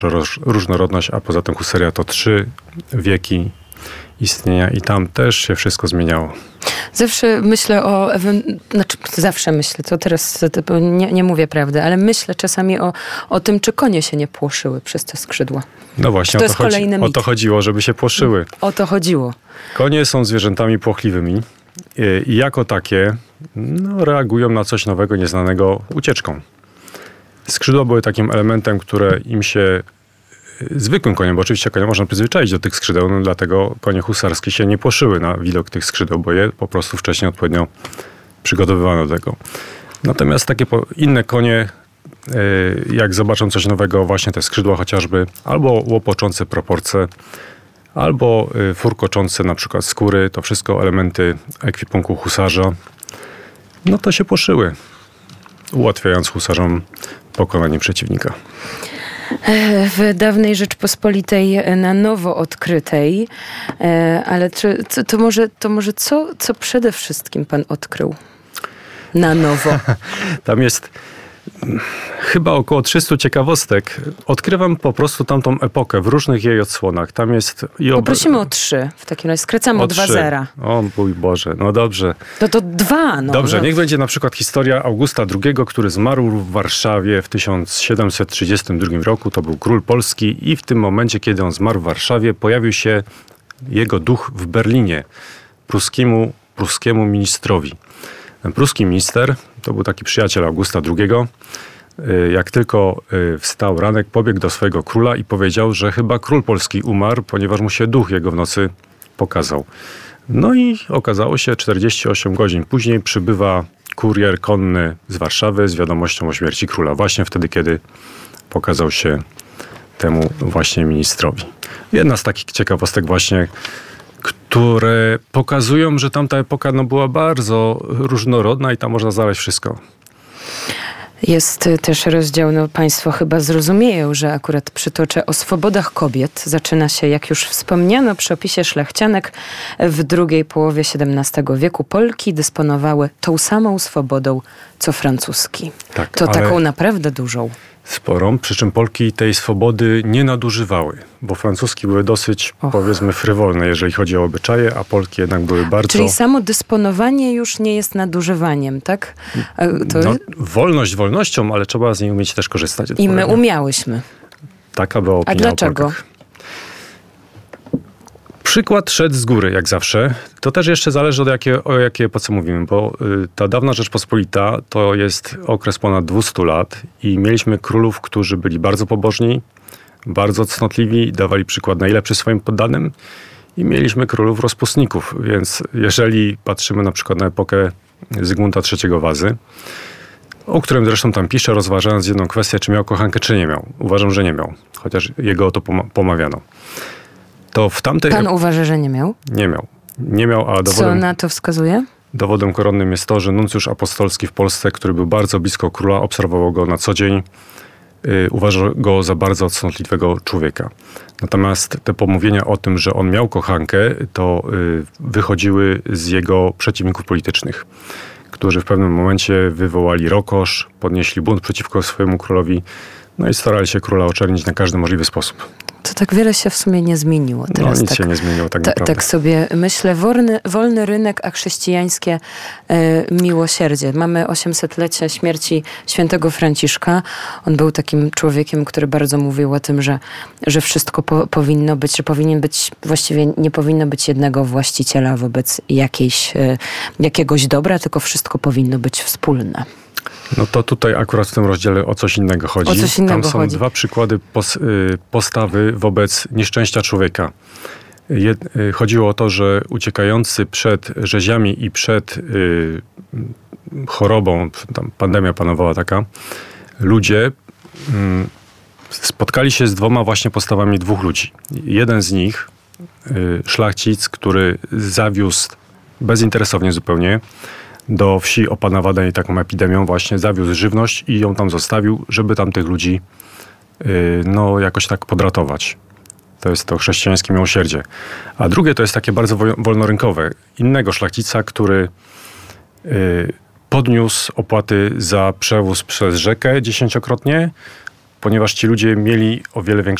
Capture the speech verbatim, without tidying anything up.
roż, różnorodność, a poza tym husaria to trzy wieki istnienia i tam też się wszystko zmieniało. Zawsze myślę o, znaczy zawsze myślę, to teraz to nie, nie mówię prawdy, ale myślę czasami o, o tym, czy konie się nie płoszyły przez te skrzydła. No właśnie, to o, to chodzi, o to chodziło, żeby się płoszyły. O to chodziło. Konie są zwierzętami płochliwymi i jako takie no, reagują na coś nowego, nieznanego ucieczką. Skrzydła były takim elementem, które im się zwykłym koniem, bo oczywiście konia można przyzwyczaić do tych skrzydeł, no dlatego konie husarskie się nie płoszyły na widok tych skrzydeł, bo je po prostu wcześniej odpowiednio przygotowywano do tego. Natomiast takie inne konie, jak zobaczą coś nowego, właśnie te skrzydła chociażby, albo łopoczące proporcje, albo furkoczące na przykład skóry, to wszystko elementy ekwipunku husarza, no to się płoszyły, ułatwiając husarzom pokonanie przeciwnika. W dawnej Rzeczpospolitej na nowo odkrytej, ale czy, to, to może, to może co, co przede wszystkim pan odkrył na nowo? Tam jest chyba około trzysta ciekawostek. Odkrywam po prostu tamtą epokę w różnych jej odsłonach. Tam jest... I ob... Poprosimy o trzy. W takim razie skracamy o dwa zera. O mój Boże, no dobrze. No to dwa. No, dobrze, no. Niech będzie na przykład historia Augusta drugiego, który zmarł w Warszawie w tysiąc siedemset trzydziestym drugim roku. To był król Polski i w tym momencie, kiedy on zmarł w Warszawie, pojawił się jego duch w Berlinie pruskiemu, pruskiemu ministrowi. Ten pruski minister to był taki przyjaciel Augusta drugiego. Jak tylko wstał ranek, pobiegł do swojego króla i powiedział, że chyba król polski umarł, ponieważ mu się duch jego w nocy pokazał. No i okazało się, czterdzieści osiem godzin później przybywa kurier konny z Warszawy z wiadomością o śmierci króla. Właśnie wtedy, kiedy pokazał się temu właśnie ministrowi. Jedna z takich ciekawostek właśnie, które pokazują, że tamta epoka no, była bardzo różnorodna i tam można znaleźć wszystko. Jest też rozdział, no państwo chyba zrozumieją, że akurat przytoczę o swobodach kobiet. Zaczyna się, jak już wspomniano, przy opisie szlachcianek. W drugiej połowie siedemnastego wieku Polki dysponowały tą samą swobodą, co Francuski. Tak, to taką naprawdę dużą. Sporą, przy czym Polki tej swobody nie nadużywały, bo francuski były dosyć, Och. powiedzmy, frywolne, jeżeli chodzi o obyczaje, a Polki jednak były bardzo... Czyli samo dysponowanie już nie jest nadużywaniem, tak? To... No, wolność wolnością, ale trzeba z niej umieć też korzystać. I my umiałyśmy. Taka była opinia. A dlaczego? Przykład szedł z góry, jak zawsze. To też jeszcze zależy od jakie, o jakiej epoce mówimy, bo y, ta dawna Rzeczpospolita to jest okres ponad dwieście lat i mieliśmy królów, którzy byli bardzo pobożni, bardzo cnotliwi, dawali przykład najlepszy swoim poddanym i mieliśmy królów rozpustników, więc jeżeli patrzymy na przykład na epokę Zygmunta trzeciego Wazy, o którym zresztą tam pisze, rozważając jedną kwestię, czy miał kochankę, czy nie miał. Uważam, że nie miał, chociaż jego o to pomawiano. To w tamtej... Pan uważa, że nie miał? Nie miał. Nie miał, a dowodem... Co na to wskazuje? Dowodem koronnym jest to, że nuncjusz apostolski w Polsce, który był bardzo blisko króla, obserwował go na co dzień, yy, uważał go za bardzo cnotliwego człowieka. Natomiast te pomówienia o tym, że on miał kochankę, to yy, wychodziły z jego przeciwników politycznych, którzy w pewnym momencie wywołali rokosz, podnieśli bunt przeciwko swojemu królowi, no i starali się króla oczernić na każdy możliwy sposób. To tak wiele się w sumie nie zmieniło. Teraz no nic tak, się nie zmieniło, tak ta, naprawdę. Tak sobie myślę, wolny, wolny rynek, a chrześcijańskie e, miłosierdzie. Mamy osiemsetlecie śmierci świętego Franciszka. On był takim człowiekiem, który bardzo mówił o tym, że, że wszystko po, powinno być, że powinien być, właściwie nie powinno być jednego właściciela wobec jakiejś, e, jakiegoś dobra, tylko wszystko powinno być wspólne. No to tutaj akurat w tym rozdziale o coś innego chodzi. O coś innego Tam są chodzi. dwa przykłady pos, y, postawy wobec nieszczęścia człowieka. Jed, y, chodziło o to, że uciekający przed rzeziami i przed y, chorobą, tam pandemia panowała taka, ludzie y, spotkali się z dwoma właśnie postawami dwóch ludzi. Jeden z nich, y, szlachcic, który zawiózł bezinteresownie zupełnie do wsi opanowanej taką epidemią, właśnie zawiózł żywność i ją tam zostawił, żeby tam tych ludzi yy, no jakoś tak podratować. To jest to chrześcijańskie miłosierdzie. A drugie to jest takie bardzo wolnorynkowe. Innego szlachcica, który yy, podniósł opłaty za przewóz przez rzekę dziesięciokrotnie, ponieważ ci ludzie mieli o wiele większe